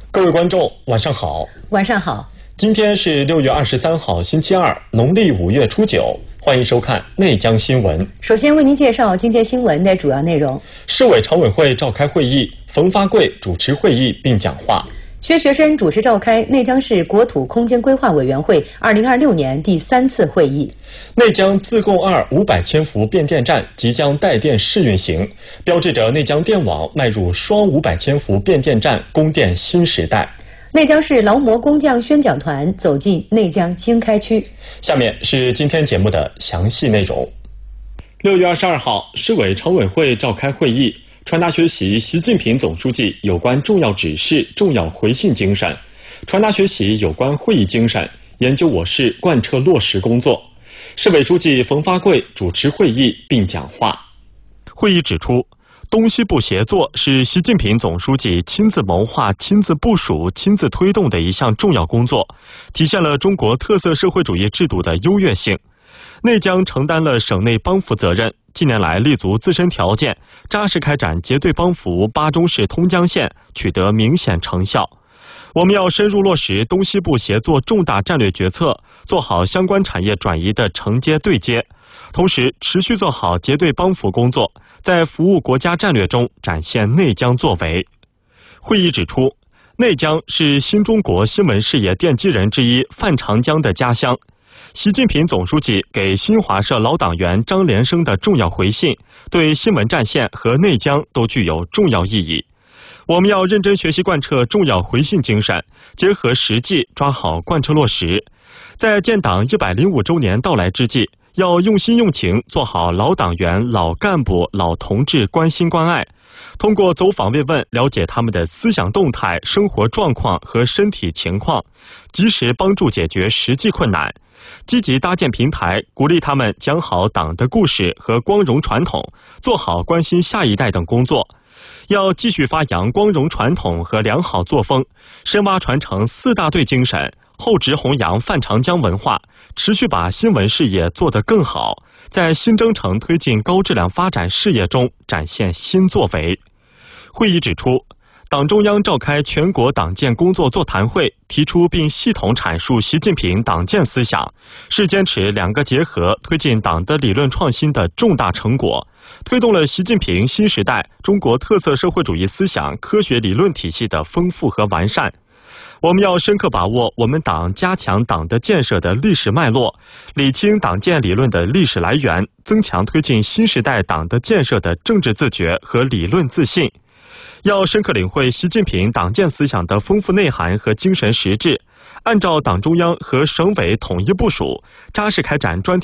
各位观众，晚上好。 晚上好。 今天是6月23号，星期二，农历5月初9。欢迎收看内江新闻。 首先为您介绍今天新闻的主要内容。 市委常委会召开会议，冯发贵主持会议并讲话。 薛学深主持召开内江市国土空间规划委员会2026年第3次会议。 内江自贡2 500千伏变电站即将带电试运行，标志着内江电网迈入双500千伏变电站供电新时代。 内江市劳模工匠宣讲团走进内江经开区。 下面是今天节目的详细内容。6月22号，市委常委会召开会议，传达学习习近平总书记有关重要指示、重要回信精神，传达学习有关会议精神，研究我市贯彻落实工作。市委书记冯发贵主持会议并讲话。会议指出，东西部协作是习近平总书记亲自谋划、亲自部署、亲自推动的一项重要工作，体现了中国特色社会主义制度的优越性。内江承担了省内帮扶责任，近年来立足自身条件，扎实开展结对帮扶巴中市通江县，取得明显成效。我们要深入落实东西部协作重大战略决策，做好相关产业转移的承接对接，同时持续做好结对帮扶工作，在服务国家战略中展现内江作为。会议指出，内江是新中国新闻事业奠基人之一范长江的家乡。习近平总书记给新华社老党员张连生的重要回信，对新闻战线和内江都具有重要意义。我们要认真学习贯彻重要回信精神，结合实际抓好贯彻落实。在建党105周年到来之际，要用心用情做好老党员、老干部、老同志关心关爱，通过走访慰问了解他们的思想动态、生活状况和身体情况，及时帮助解决实际困难，积极搭建平台，鼓励他们讲好党的故事和光荣传统，做好关心下一代等工作。要继续发扬光荣传统和良好作风，深挖传承4大队精神，厚植弘扬范长江文化，持续把新闻事业做得更好，在新征程推进高质量发展事业中展现新作为。会议指出，党中央召开全国党建工作座谈会，提出并系统阐述习近平党建思想，是坚持2个结合推进党的理论创新的重大成果，推动了习近平新时代中国特色社会主义思想科学理论体系的丰富和完善。我们要深刻把握我们党加强党的建设的历史脉络，理清党建理论的历史来源，增强推进新时代党的建设的政治自觉和理论自信。要深刻领会习近平党建思想的丰富内涵和精神实质，按照党中央和省委统一部署，扎实开展专题